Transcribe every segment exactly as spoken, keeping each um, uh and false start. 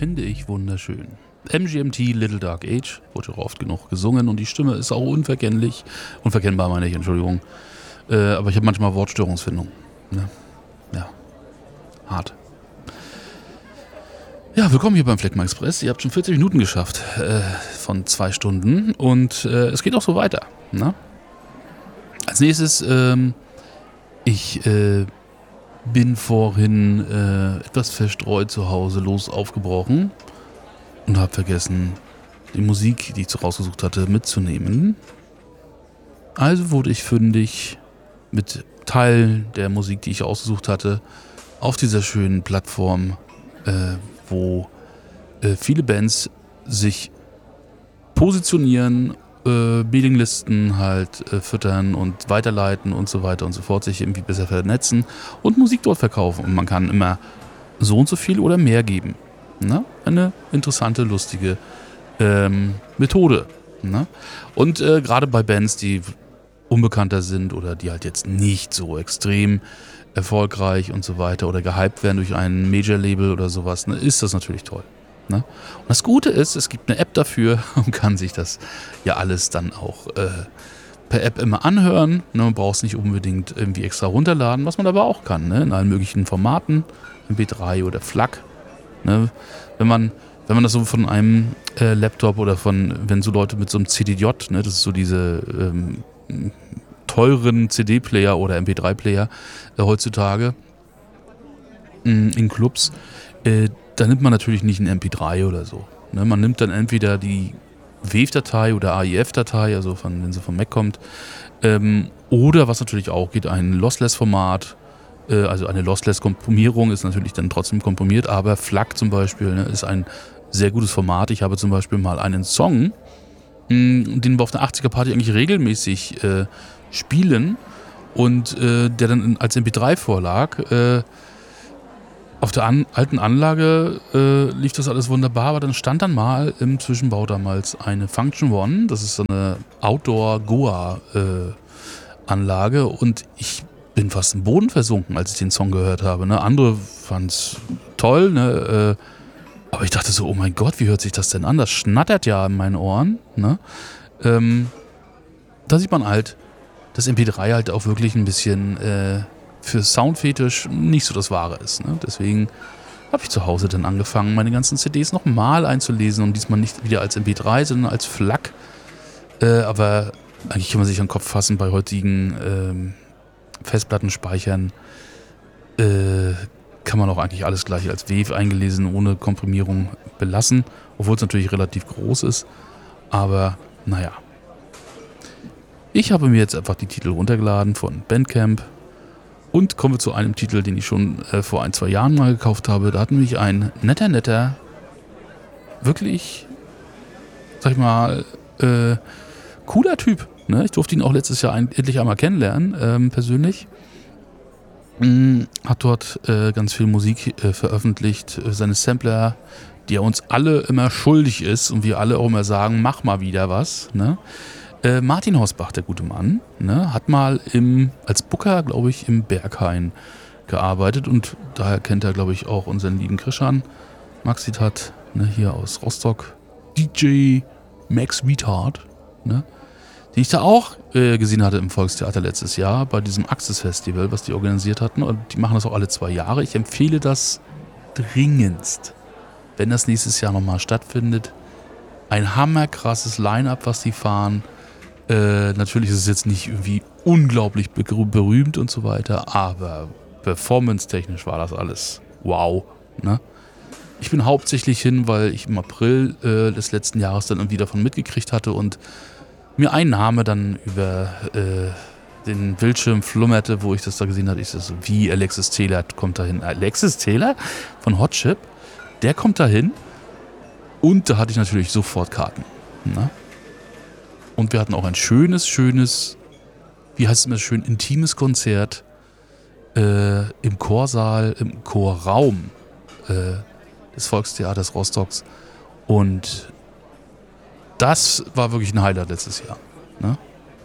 finde ich wunderschön. M G M T, Little Dark Age, wurde ja oft genug gesungen und die Stimme ist auch unverkennlich. Unverkennbar meine ich, Entschuldigung. Äh, aber ich habe manchmal Wortstörungsfindung. Ne? Ja, hart. Ja, willkommen hier beim Fleckma Express. Ihr habt schon vierzig Minuten geschafft äh, von zwei Stunden und äh, es geht auch so weiter. Ne? Als nächstes, ähm, ich äh, bin vorhin äh, etwas verstreut zu Hause los aufgebrochen und habe vergessen, die Musik, die ich rausgesucht hatte, mitzunehmen. Also wurde ich fündig mit Teil der Musik, die ich ausgesucht hatte, auf dieser schönen Plattform, äh, wo äh, viele Bands sich positionieren, äh, Mailinglisten halt äh, füttern und weiterleiten und so weiter und so fort, sich irgendwie besser vernetzen und Musik dort verkaufen. Und man kann immer so und so viel oder mehr geben. Ne? Eine interessante, lustige ähm, Methode. Ne? Und äh, gerade bei Bands, die unbekannter sind oder die halt jetzt nicht so extrem erfolgreich und so weiter oder gehypt werden durch ein Major-Label oder sowas, ne, ist das natürlich toll. Ne? Und das Gute ist, es gibt eine App dafür und kann sich das ja alles dann auch äh, per App immer anhören. Ne? Man braucht es nicht unbedingt irgendwie extra runterladen, was man aber auch kann, ne? In allen möglichen Formaten, M P drei oder FLAC. Ne? Wenn man wenn man das so von einem äh, Laptop oder von, wenn so Leute mit so einem C D J, ne, das ist so diese ähm, teuren C D-Player oder M P drei Player äh, heutzutage mh, in Clubs, äh, da nimmt man natürlich nicht ein M P drei oder so. Ne? Man nimmt dann entweder die Wave-Datei oder A I F-Datei, also von, wenn sie vom Mac kommt, ähm, oder was natürlich auch geht, ein Lossless-Format, äh, also eine Lossless-Komprimierung ist natürlich dann trotzdem komprimiert, aber FLAC zum Beispiel, ne, ist ein sehr gutes Format. Ich habe zum Beispiel mal einen Song, mh, den wir auf der achtziger Party eigentlich regelmäßig äh, spielen und äh, der dann in, als M P drei vorlag. Äh, auf der an, alten Anlage äh, lief das alles wunderbar, aber dann stand dann mal im Zwischenbau damals eine Function One, das ist so eine Outdoor-Goa-Anlage äh, und ich bin fast im Boden versunken, als ich den Song gehört habe. Ne? Andere fanden es toll, ne? äh, aber ich dachte so, oh mein Gott, wie hört sich das denn an? Das schnattert ja in meinen Ohren. Ne? Ähm, da sieht man halt, dass M P drei halt auch wirklich ein bisschen äh, für Soundfetisch nicht so das Wahre ist. Ne? Deswegen habe ich zu Hause dann angefangen, meine ganzen C Ds nochmal einzulesen und diesmal nicht wieder als M P drei, sondern als FLAC. Äh, aber eigentlich kann man sich an den Kopf fassen, bei heutigen ähm, Festplattenspeichern äh, kann man auch eigentlich alles gleich als Wave eingelesen, ohne Komprimierung belassen, obwohl es natürlich relativ groß ist. Aber naja. Ich habe mir jetzt einfach die Titel runtergeladen von Bandcamp und komme zu einem Titel, den ich schon äh, vor ein, zwei Jahren mal gekauft habe. Da hat nämlich ein netter, netter, wirklich, sag ich mal, äh, cooler Typ. Ne? Ich durfte ihn auch letztes Jahr ein, endlich einmal kennenlernen, ähm, persönlich. Mm, hat dort äh, ganz viel Musik äh, veröffentlicht, äh, seine Sampler, die er uns alle immer schuldig ist und wir alle auch immer sagen, mach mal wieder was. Ne? Äh, Martin Hausbach, der gute Mann, ne, hat mal im, als Booker, glaube ich, im Berghain gearbeitet und daher kennt er, glaube ich, auch unseren lieben Krishan Maxitat, ne, hier aus Rostock, D J Max Retard, ne, den ich da auch äh, gesehen hatte im Volkstheater letztes Jahr bei diesem Axis Festival, was die organisiert hatten, und die machen das auch alle zwei Jahre. Ich empfehle das dringendst, wenn das nächstes Jahr nochmal stattfindet. Ein hammerkrasses Line-Up, was die fahren. Äh, natürlich ist es jetzt nicht irgendwie unglaublich berühmt und so weiter, aber performance-technisch war das alles wow. Ne? Ich bin hauptsächlich hin, weil ich im April äh, des letzten Jahres dann irgendwie davon mitgekriegt hatte und mir ein Name dann über äh, den Bildschirm flummerte, wo ich das da gesehen hatte. Ich so, wie Alexis Taylor kommt da hin? Alexis Taylor von Hot Chip, der kommt da hin und da hatte ich natürlich sofort Karten. Ne? Und wir hatten auch ein schönes, schönes, wie heißt es immer schön, intimes Konzert äh, im Chorsaal, im Chorraum äh, des Volkstheaters Rostocks. Und das war wirklich ein Highlight letztes Jahr. Ne?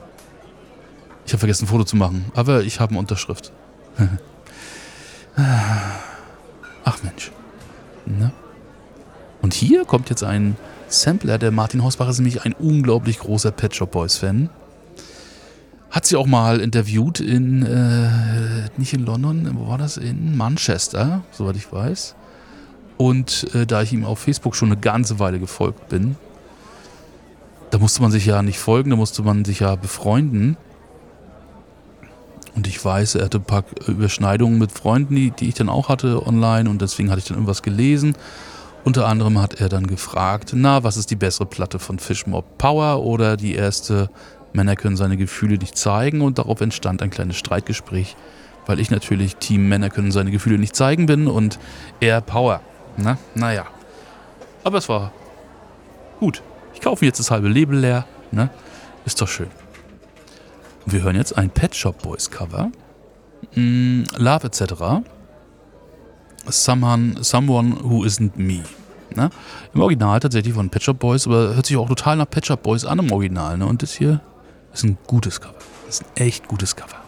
Ich habe vergessen, ein Foto zu machen, aber ich habe eine Unterschrift. Ach Mensch. Ne? Und hier kommt jetzt ein Sampler. Der Martin Hausbach ist nämlich ein unglaublich großer Pet Shop Boys Fan. Hat sie auch mal interviewt in, äh, nicht in London, wo war das? In Manchester, soweit ich weiß. Und äh, da ich ihm auf Facebook schon eine ganze Weile gefolgt bin, da musste man sich ja nicht folgen, da musste man sich ja befreunden. Und ich weiß, er hatte ein paar Überschneidungen mit Freunden, die, die ich dann auch hatte online, und deswegen hatte ich dann irgendwas gelesen. Unter anderem hat er dann gefragt, na, was ist die bessere Platte von Fishmob, Power oder die erste Männer können seine Gefühle nicht zeigen? Und darauf entstand ein kleines Streitgespräch, weil ich natürlich Team Männer können seine Gefühle nicht zeigen bin und er Power. Na, naja. Aber es war gut. Ich kaufe mir jetzt das halbe Label leer. Ne? Ist doch schön. Und wir hören jetzt ein Pet Shop Boys Cover. Mm, Love et cetera. Someone, someone who isn't me. Ne? Im Original tatsächlich von Pet Shop Boys, aber hört sich auch total nach Pet Shop Boys an im Original. Ne? Und das hier ist ein gutes Cover. Das ist ein echt gutes Cover.